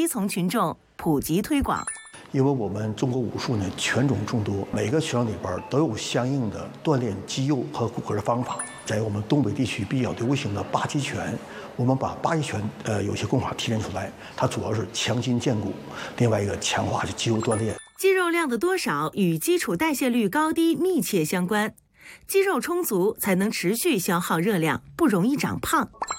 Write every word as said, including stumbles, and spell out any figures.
层群众普及推广。 因为我们中国武术呢拳种众多，每个拳种里边都有相应的锻炼肌肉和骨骼的方法。在我们东北地区比较流行的八极拳，我们把八极拳呃有些功法提炼出来，它主要是强筋健骨，另外一个强化肌肉锻炼。 肌肉量的多少与基础代谢率高低密切相关，肌肉充足才能持续消耗热量，不容易长胖。